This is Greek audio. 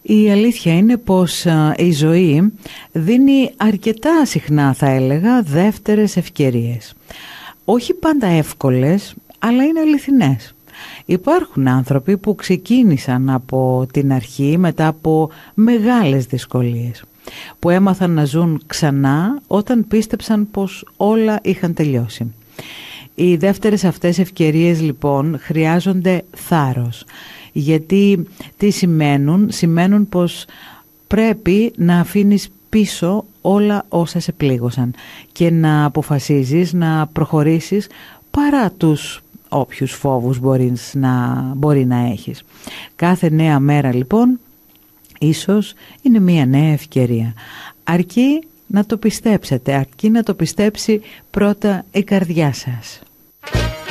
Η αλήθεια είναι πως η ζωή δίνει αρκετά συχνά, θα έλεγα, δεύτερες ευκαιρίες. Όχι πάντα εύκολες, αλλά είναι αληθινές. Υπάρχουν άνθρωποι που ξεκίνησαν από την αρχή μετά από μεγάλες δυσκολίες, που έμαθαν να ζουν ξανά όταν πίστεψαν πως όλα είχαν τελειώσει. Οι δεύτερες αυτές ευκαιρίες λοιπόν χρειάζονται θάρρος, γιατί τι σημαίνουν πως πρέπει να αφήνεις πίσω όλα όσα σε πλήγωσαν και να αποφασίζεις να προχωρήσεις παρά τους όποιους φόβους μπορεί να έχεις. Κάθε νέα μέρα λοιπόν ίσως είναι μια νέα ευκαιρία. Αρκεί να το πιστέψετε, αρκεί να το πιστέψει πρώτα η καρδιά σας.